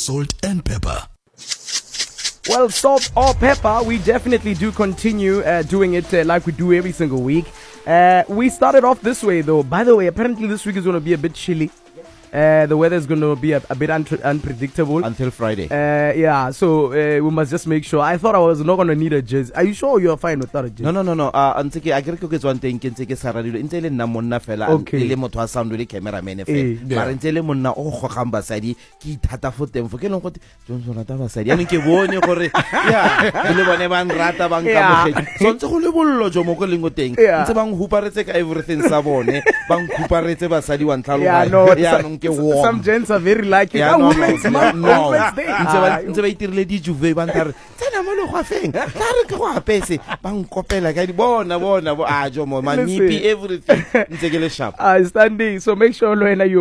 salt and pepper. Well, salt or pepper, we definitely do continue doing it like we do every single week. We started off this way, though. By the way, apparently this week is going to be a bit chilly. The weather is going to be a bit unpredictable until Friday. Yeah, so we must just make sure. I thought I was not going to need a jersey. Are you sure you're fine without a jersey? No. Antike I get ke tswang teng ke ntse ke saradilo ntse le nna monna fela le motho wa sound le cameraman fela mara ntse le monna o gogang basadi ke ithata fo teng fo ke leng gote Johnson rata basadi ya ke bone gore ya le bone ba nrata ba nka mogedi so ntse go le bollo jo mo go lengo teng ntse bang huparetse ka everything sa bone bang huparetse basadi wa ntlhalo ya some gents are very like it. Women's Day. Ntse ba itirile di juve ba ntare tsena mo le go afeng tla re ke go apese ba nkopela ka di bona jo mo manipi everything ntse ke le sharp standing, so make sure lo ena